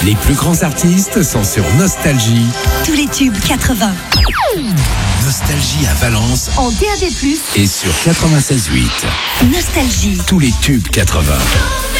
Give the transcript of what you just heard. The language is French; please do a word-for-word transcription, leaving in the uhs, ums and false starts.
Les plus grands artistes sont sur Nostalgie. Tous les tubes quatre-vingts. Nostalgie à Valence En D A B plus, et sur quatre-vingt-seize huit. Nostalgie. Tous les tubes quatre-vingts.